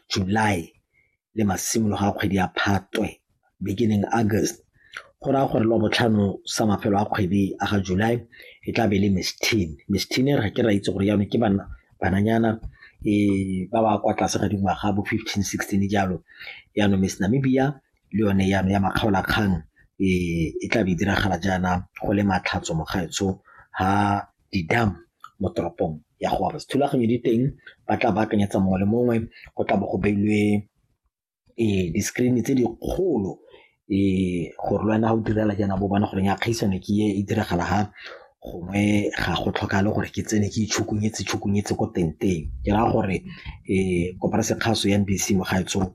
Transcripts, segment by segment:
July le masimolo ga kgwedi ya Phatwe beginning August. Go raya gore lo botlhano sa mafelo a kgwedi a ga July e tla be le Miss Teen. Miss Teen re ke ra itse gore yaanong ke bananyana ba ba kwa tlase ga dingwaga bo 15 16 jalo. Yaanong Miss Namibia le yone yaanong ya makgaolakgang e tla be diragala jaana go le matlhatso mogaetso ha di-dam mo toropong ya go aba. Thulaganyo di teng ba tla baakanyetsa mongwe le mongwe go tla bo go beilwe di-screen tse di kgolo gore le wena ga o direla jaana bo bona gore ya kgaisano ke e diragala ha gongwe ga go tlhokale gore ke tsene ke tšhukunyetse ko tenteng. Ke raya gore koporasengkgaso ya NBC mogaetso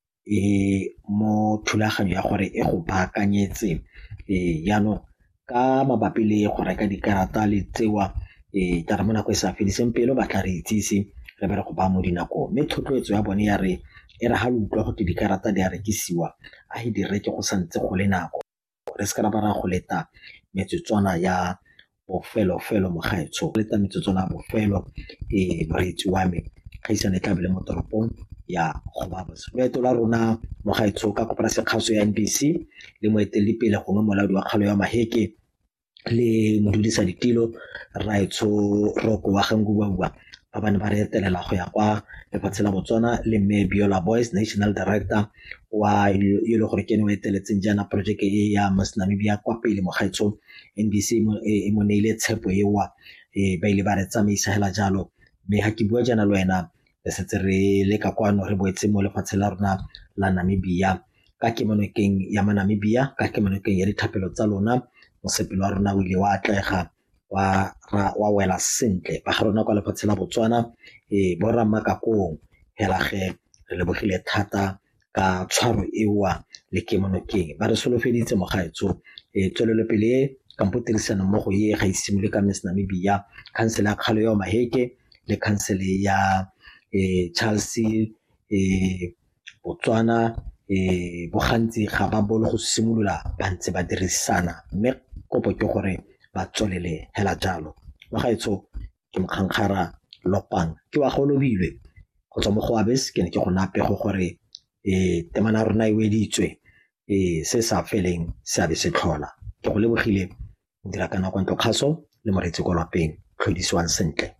mo thulaganyo ya gore e go baakanyetse yaanong ka mabapi le go reka dikarata le tsewa tara mo nako e sa fediseng pelo ba tla re itsise re be re go ba mo dinakong. Mme thotloetso ya bone ya re e re ga le utlwa go te dikarata di a rekisiwa a e di reke go santse go le nako re se ka ra ba ra go leta metsotswana ya bofelo mogaetso leta metsotswana ya bofelo moreetsi wa me kgaisano e tlabe le mo toropong ya Gobabos. Loeto la rona mogaetso ka koporasengkgaso ya NBC le moeteledipele gongwe molaodi wa kgalo ya Maheke le modudisa ditilo Raitso Roko wa Gangubaua ba bane ba re etelela go ya kwa lefatshe la Botswana le mme Biola Boys National Director wa yo le gore ke ene o eteletseng jaana project e ya Miss Namibia kwa pele mogaetso. NBC e mo neile tshepo ewa ba ile ba re tsamaisa hela jalo. Mme ha ke bua jaana le wena le setse re le ka kwano re boetse mo lefatshe la rona la Namibia ka kemonokeng ya Namibia ka kemonokeng ya dithapelo tsa lona. Mosepelo wa rona o ile wa atlega wa wela sentle ba ga rona kwa lefatshe la Botswana borra makakong hela ge re lebogile thata ka tshwaro ewa le kemonokeng ba re solofeditse mogaetso tswelelo pele kampo tirisano mmogo ye ga isimole ka Miss Namibia khansele ya kgalo ya Maheke le khansele ya Charles Botswana bogantsi ga ba bolo go simolola ba ntse ba dirisana. Mme kopo ke gore ba tswelele hela jalo mogaetso ke Mokgangkgara Lopang ke wa Golobilwe go tswa mo go Abes ke ne ke go napego gore temana rona e weditswe se sa feleng se abe se tlhola ke go lebogile dira kana kwa ntlo kgaso le moreetsi kwa lapeng tlhodisiwang sentle.